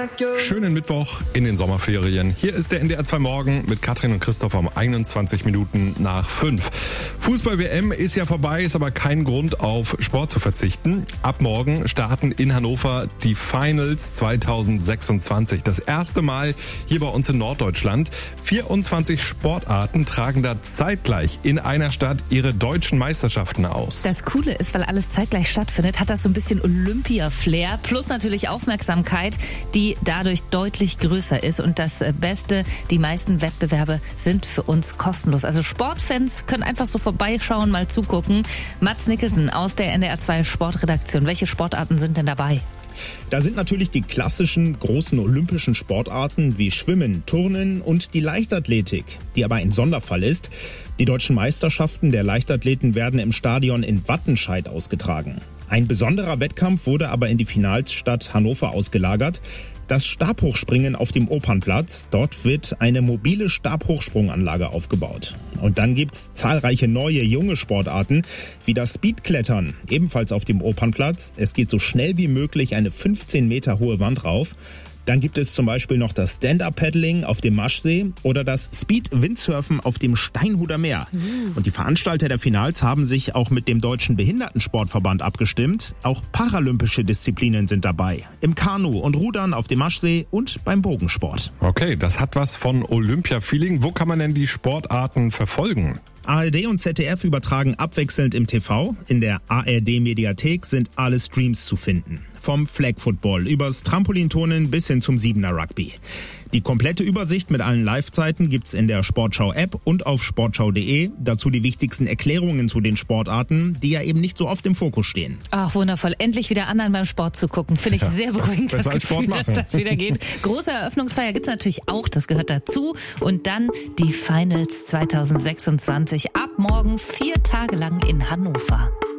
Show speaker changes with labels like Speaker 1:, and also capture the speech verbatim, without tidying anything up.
Speaker 1: Schönen Mittwoch in den Sommerferien. Hier ist der N D R zwei Morgen mit Katrin und Christoph um einundzwanzig Minuten nach fünf. Fußball-W M ist ja vorbei, ist aber kein Grund, auf Sport zu verzichten. Ab morgen starten in Hannover die Finals zweitausendsechsundzwanzig. Das erste Mal hier bei uns in Norddeutschland. vierundzwanzig Sportarten tragen da zeitgleich in einer Stadt ihre deutschen Meisterschaften aus.
Speaker 2: Das Coole ist, weil alles zeitgleich stattfindet, hat das so ein bisschen Olympia-Flair. Plus natürlich Aufmerksamkeit, die dadurch deutlich größer ist. Und das Beste, die meisten Wettbewerbe sind für uns kostenlos. Also Sportfans können einfach so vorbeischauen, mal zugucken. Mats Nicholson aus der N D R zwei Sportredaktion. Welche Sportarten sind denn dabei?
Speaker 3: Da sind natürlich die klassischen großen olympischen Sportarten wie Schwimmen, Turnen und die Leichtathletik, die aber ein Sonderfall ist. Die deutschen Meisterschaften der Leichtathleten werden im Stadion in Wattenscheid ausgetragen. Ein besonderer Wettkampf wurde aber in die Finalstadt Hannover ausgelagert. Das Stabhochspringen auf dem Opernplatz. Dort wird eine mobile Stabhochsprunganlage aufgebaut. Und dann gibt's zahlreiche neue, junge Sportarten, wie das Speedklettern, ebenfalls auf dem Opernplatz. Es geht so schnell wie möglich eine fünfzehn Meter hohe Wand rauf. Dann gibt es zum Beispiel noch das Stand-Up-Paddling auf dem Maschsee oder das Speed-Windsurfen auf dem Steinhuder Meer. Mhm. Und die Veranstalter der Finals haben sich auch mit dem Deutschen Behindertensportverband abgestimmt. Auch paralympische Disziplinen sind dabei. Im Kanu und Rudern auf dem Maschsee und beim Bogensport.
Speaker 1: Okay, das hat was von Olympia-Feeling. Wo kann man denn die Sportarten verfolgen?
Speaker 3: A R D und Z D F übertragen abwechselnd im T V. In der A R D-Mediathek sind alle Streams zu finden. Vom Flag Football übers Trampolinturnen bis hin zum Siebener Rugby. Die komplette Übersicht mit allen Livezeiten gibt's in der Sportschau-App und auf sportschau punkt de. Dazu die wichtigsten Erklärungen zu den Sportarten, die ja eben nicht so oft im Fokus stehen.
Speaker 2: Ach, wundervoll. Endlich wieder anderen beim Sport zu gucken. Finde ich ja sehr beruhigend, das Gefühl, dass das wieder geht. Große Eröffnungsfeier gibt's natürlich auch, das gehört dazu. Und dann die Finals zweitausendsechsundzwanzig ab morgen vier Tage lang in Hannover.